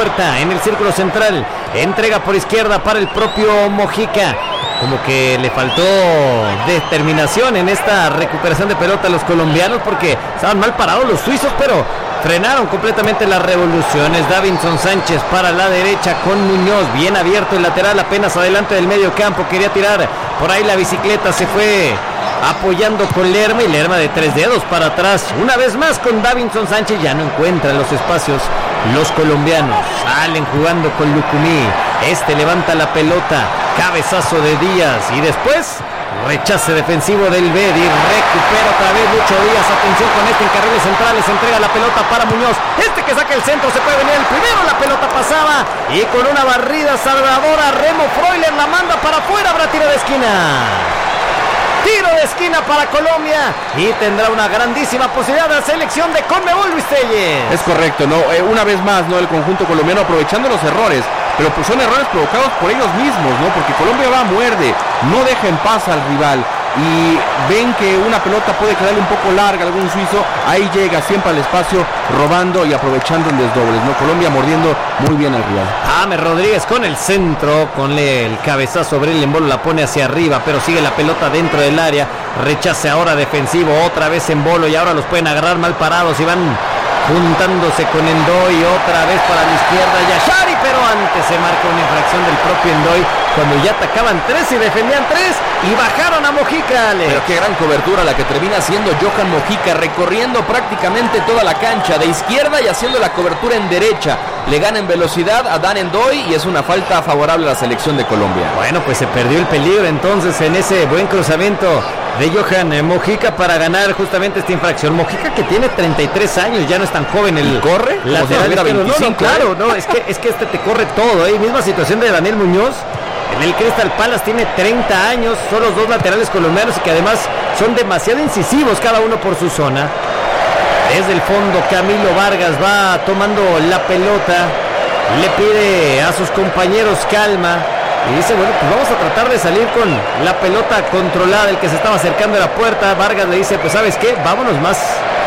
puerta en el círculo central. Entrega por izquierda para el propio Mojica. Como que le faltó determinación en esta recuperación de pelota a los colombianos, porque estaban mal parados los suizos, pero frenaron completamente las revoluciones. Davinson Sánchez para la derecha con Muñoz, bien abierto el lateral, apenas adelante del medio campo, quería tirar por ahí la bicicleta, se fue apoyando con Lerma, y Lerma de 3 dedos para atrás, una vez más con Davinson Sánchez, ya no encuentran los espacios los colombianos, salen jugando con Lucumí, levanta la pelota, cabezazo de Díaz, y después rechace defensivo del Bedi, recupera otra vez Lucho Díaz, atención con en carriles centrales, entrega la pelota para Muñoz, que saca el centro, se puede venir el primero, la pelota pasaba, y con una barrida salvadora, Remo Freuler la manda para afuera, habrá tiro de esquina. Tiro de esquina para Colombia y tendrá una grandísima posibilidad de la selección de Conmebol, Luis Telles. Es correcto, ¿no? Una vez más, ¿no? El conjunto colombiano aprovechando los errores, pero pues son errores provocados por ellos mismos, ¿no? Porque Colombia va a muerde, no deja en paz al rival, y ven que una pelota puede quedarle un poco larga a algún suizo, ahí llega siempre al espacio, robando y aprovechando en desdobles, ¿no? Colombia mordiendo muy bien al rival. James Rodríguez con el centro, con el cabezazo sobre el embolo, la pone hacia arriba, pero sigue la pelota dentro del área, rechace ahora defensivo, otra vez Embolo, y ahora los pueden agarrar mal parados y van juntándose con Endoy, otra vez para la izquierda Yashari, pero antes se marca una infracción del propio Endoy, cuando ya atacaban 3 y defendían 3 y bajaron a Mojica, Alex. Pero qué gran cobertura la que termina haciendo Johan Mojica, recorriendo prácticamente toda la cancha de izquierda y haciendo la cobertura en derecha. Le gana en velocidad a Dan Endoy y es una falta favorable a la selección de Colombia. Bueno, pues se perdió el peligro entonces en ese buen cruzamiento de Johan Mojica para ganar justamente esta infracción. Mojica, que tiene 33 años, ya no es tan joven. El corre lateral, si 25, no, claro, no, es que te corre todo, misma situación de Daniel Muñoz. En el Crystal Palace tiene 30 años, son los dos laterales colombianos y que además son demasiado incisivos cada uno por su zona. Desde el fondo Camilo Vargas va tomando la pelota, le pide a sus compañeros calma y dice, bueno, pues vamos a tratar de salir con la pelota controlada. El que se estaba acercando a la puerta, Vargas le dice, pues ¿sabes qué? Vámonos más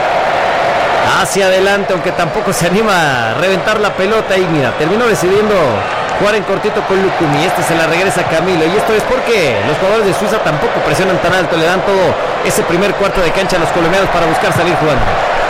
hacia adelante, aunque tampoco se anima a reventar la pelota, y mira, terminó decidiendo jugar en cortito con Lucumí. Se la regresa a Camilo, y esto es porque los jugadores de Suiza tampoco presionan tan alto, le dan todo ese primer cuarto de cancha a los colombianos para buscar salir jugando.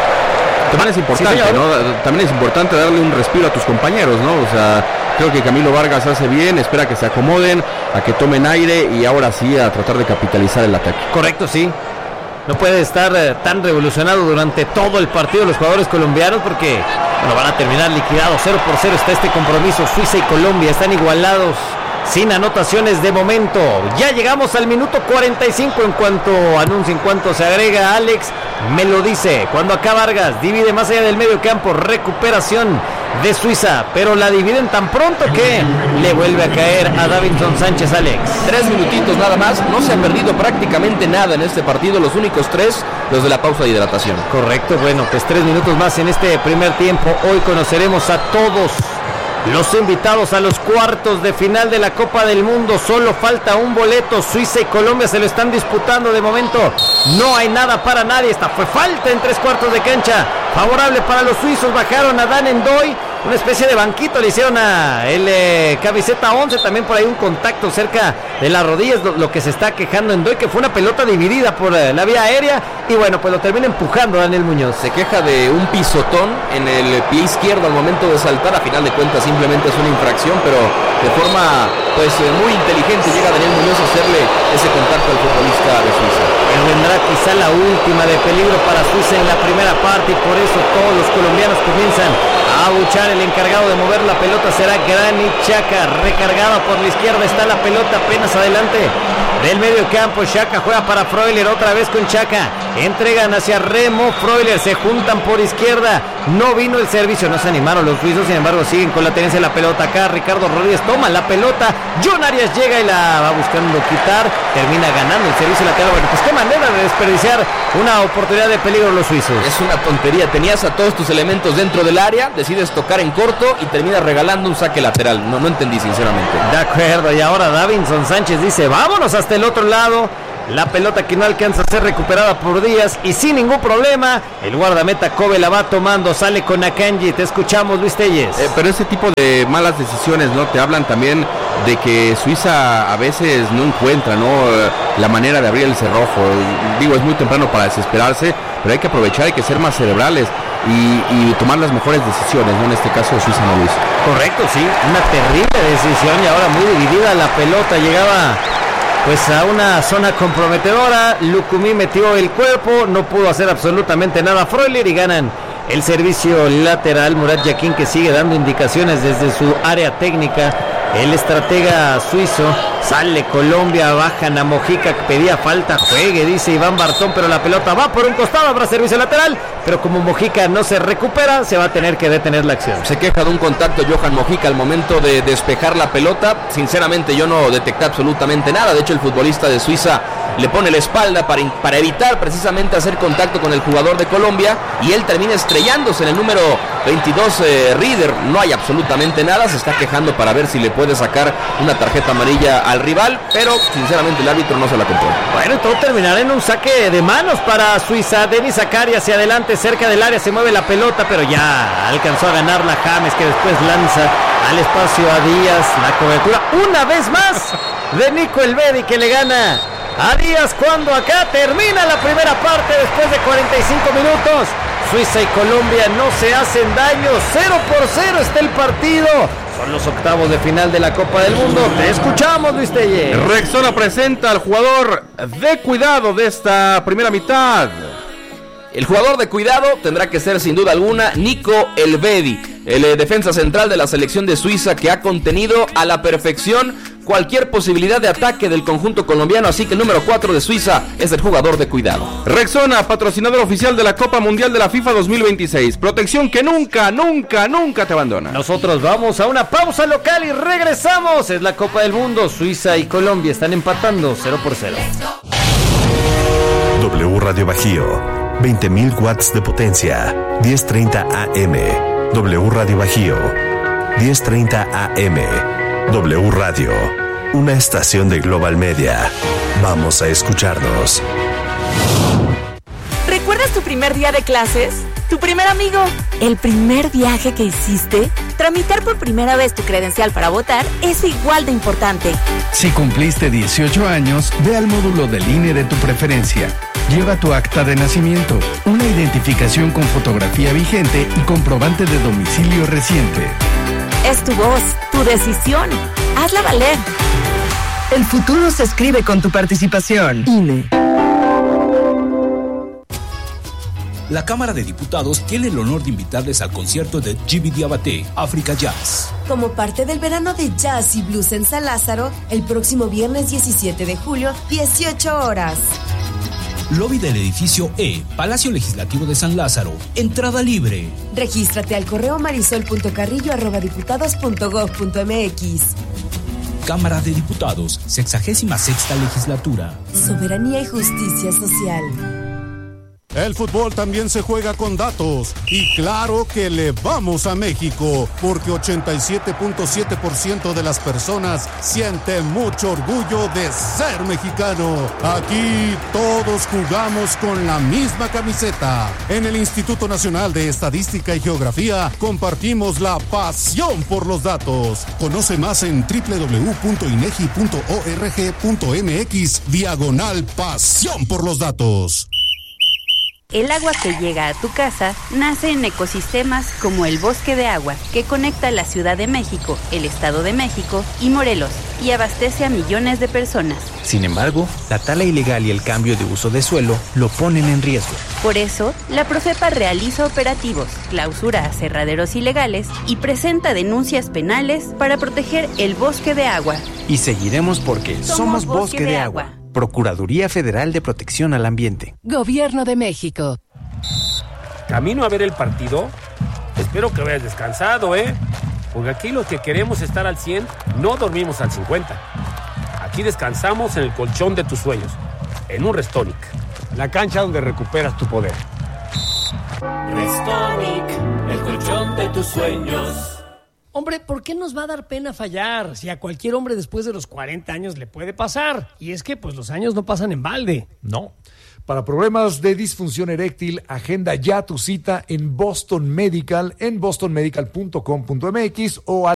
También es importante, sí, ¿no? También es importante darle un respiro a tus compañeros, ¿no? O sea, creo que Camilo Vargas hace bien, espera que se acomoden, a que tomen aire y ahora sí a tratar de capitalizar el ataque. Correcto, sí. No puede estar tan revolucionado durante todo el partido los jugadores colombianos, porque bueno, van a terminar liquidados. 0-0 está este compromiso. Suiza y Colombia están igualados, sin anotaciones de momento. Ya llegamos al minuto 45. En cuanto se agrega Alex, me lo dice. Cuando acá Vargas divide más allá del medio campo, recuperación de Suiza, pero la dividen tan pronto que le vuelve a caer a Davinson Sánchez, Alex. 3 minutitos nada más, no se ha perdido prácticamente nada en este partido, los únicos 3, los de la pausa de hidratación. Correcto, bueno, pues 3 minutos más en este primer tiempo. Hoy conoceremos a todos los invitados a los cuartos de final de la Copa del Mundo. Solo falta un boleto. Suiza y Colombia se lo están disputando. De momento no hay nada para nadie. Esta fue falta en 3 cuartos de cancha, favorable para los suizos. Bajaron a Dan Endoy, una especie de banquito le hicieron a el camiseta 11, también por ahí un contacto cerca de las rodillas, lo que se está quejando Endoy, que fue una pelota dividida por la vía aérea, y bueno, pues lo termina empujando Daniel Muñoz. Se queja de un pisotón en el pie izquierdo al momento de saltar. A final de cuentas simplemente es una infracción, pero de forma pues muy inteligente llega Daniel Muñoz a hacerle ese contacto al futbolista de Suiza. Pero vendrá quizá la última de peligro para Suiza en la primera parte, y por eso todos los colombianos comienzan a abuchar. El encargado de mover la pelota será Granit Xhaka, recargada por la izquierda, está la pelota apenas adelante del medio campo. Xhaka juega para Freuler, otra vez con Xhaka, entregan hacia Remo Freuler, se juntan por izquierda, no vino el servicio, no se animaron los suizos, sin embargo siguen con la tenencia de la pelota. Acá Ricardo Rodríguez toma la pelota, John Arias llega y la va buscando quitar, termina ganando el servicio lateral. Bueno, pues qué manera de desperdiciar una oportunidad de peligro los suizos. Es una tontería, tenías a todos tus elementos dentro del área, decides tocar en corto y terminas regalando un saque lateral. No entendí sinceramente. De acuerdo, y ahora Davinson Sánchez dice, vámonos hasta el otro lado. la pelota que no alcanza a ser recuperada por Díaz y sin ningún problema, el guardameta Kobe la va tomando, sale con Akanji. Te escuchamos, Luis Telles. Pero ese tipo de malas decisiones, ¿no? Te hablan también de que Suiza a veces no encuentra, ¿no? La manera de abrir el cerrojo. Digo, es muy temprano para desesperarse, pero hay que aprovechar, hay que ser más cerebrales y tomar las mejores decisiones, ¿no? En este caso Suiza no lo hizo. Correcto, sí, una terrible decisión y ahora muy dividida la pelota, llegaba pues a una zona comprometedora, Lukumi metió el cuerpo, no pudo hacer absolutamente nada Freuler y ganan el servicio lateral. Murat Yakin, que sigue dando indicaciones desde su área técnica, el estratega suizo. Sale Colombia, bajan a Mojica, pedía falta, juegue, dice Iván Bartón, pero la pelota va por un costado, habrá servicio lateral, pero como Mojica no se recupera, se va a tener que detener la acción. Se queja de un contacto Johan Mojica al momento de despejar la pelota. Sinceramente yo no detecté absolutamente nada. De hecho, el futbolista de Suiza le pone la espalda para evitar precisamente hacer contacto con el jugador de Colombia, y él termina estrellándose en el número 22, Rieder. No hay absolutamente nada, se está quejando para ver si le puede sacar una tarjeta amarilla al rival, pero sinceramente el árbitro no se la compró. Bueno, todo terminará en un saque de manos para Suiza. Denis Zakaria hacia adelante, cerca del área, se mueve la pelota, pero ya alcanzó a ganarla James, que después lanza al espacio a Díaz. La cobertura una vez más de Nico Elvedi, que le gana a Díaz cuando acá termina la primera parte después de 45 minutos. Suiza y Colombia no se hacen daño, 0-0 está el partido. Son los octavos de final de la Copa del Mundo. Te escuchamos, Luis Telle. Rexona presenta al jugador de cuidado de esta primera mitad. El jugador de cuidado tendrá que ser sin duda alguna Nico Elvedi, el defensa central de la selección de Suiza, que ha contenido a la perfección cualquier posibilidad de ataque del conjunto colombiano, así que el número 4 de Suiza es el jugador de cuidado. Rexona, patrocinador oficial de la Copa Mundial de la FIFA 2026. Protección que nunca te abandona. Nosotros vamos a una pausa local y regresamos. Es la Copa del Mundo. Suiza y Colombia están empatando 0-0. W Radio Bajío, 20.000 watts de potencia, 10:30 AM. W Radio Bajío, 10:30 AM. W Radio, una estación de Global Media. Vamos a escucharnos. ¿Recuerdas tu primer día de clases? ¿Tu primer amigo? ¿El primer viaje que hiciste? Tramitar por primera vez tu credencial para votar es igual de importante. Si cumpliste 18 años, ve al módulo del INE de tu preferencia. Lleva tu acta de nacimiento, una identificación con fotografía vigente y comprobante de domicilio reciente. Es tu voz, tu decisión. Hazla valer. El futuro se escribe con tu participación. INE. La Cámara de Diputados tiene el honor de invitarles al concierto de Djiby Diabaté, África Jazz. Como parte del verano de jazz y blues en San Lázaro, el próximo viernes 17 de julio, 18 horas. Lobby del edificio E, Palacio Legislativo de San Lázaro. Entrada libre. Regístrate al correo marisol.carrillo@diputados.gov.mx. Cámara de Diputados, 66ª Legislatura. Soberanía y justicia social. El fútbol también se juega con datos y claro que le vamos a México porque 87.7% de las personas sienten mucho orgullo de ser mexicano. Aquí todos jugamos con la misma camiseta. En el Instituto Nacional de Estadística y Geografía compartimos la pasión por los datos. Conoce más en www.inegi.org.mx/pasión por los datos. El agua que llega a tu casa nace en ecosistemas como el Bosque de Agua, que conecta la Ciudad de México, el Estado de México y Morelos, y abastece a millones de personas. Sin embargo, la tala ilegal y el cambio de uso de suelo lo ponen en riesgo. Por eso, la Profepa realiza operativos, clausura aserraderos ilegales y presenta denuncias penales para proteger el Bosque de Agua. Y seguiremos porque somos Bosque de Agua. Procuraduría Federal de Protección al Ambiente. Gobierno de México. ¿Camino a ver el partido? Espero que vayas descansado, Porque aquí los que queremos estar al 100 no dormimos al 50. Aquí descansamos en el colchón de tus sueños, en un Restonic, la cancha donde recuperas tu poder. Restonic, el colchón de tus sueños. Hombre, ¿por qué nos va a dar pena fallar? Si a cualquier hombre después de los 40 años le puede pasar. Y es que pues los años no pasan en balde. No. Para problemas de disfunción eréctil, agenda ya tu cita en Boston Medical, en bostonmedical.com.mx o al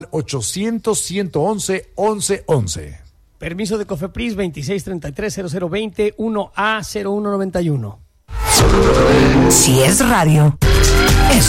800-111-1111. Permiso de COFEPRIS 2633-0020 1A0191. Si es radio, es